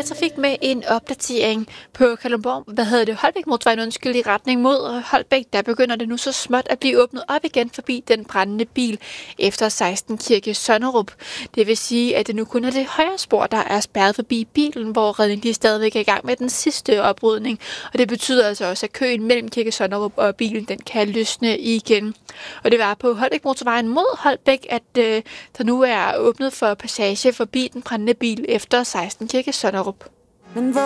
Sikker Trafik med en opdatering på Holbæk Motorvejen, i retning mod Holbæk. Der begynder det nu så småt at blive åbnet op igen forbi den brændende bil efter 16 Kirke Sonnerup. Det vil sige, at det nu kun er det højre spor, der er spærret forbi bilen, hvor redningen stadigvæk er i gang med den sidste oprydning. Og det betyder altså også, at køen mellem Kirke Sonnerup og bilen, den kan løsne igen. Og det var på Holbæk Motorvejen mod Holbæk, at der nu er åbnet for passage forbi den brændende bil efter 16 Kirke Sonnerup.